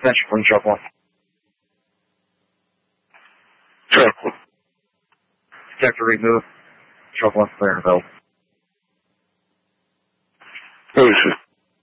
Attention, Queen Truck 1. Truck 1. Detector remove. Truck 1 clear and available. This is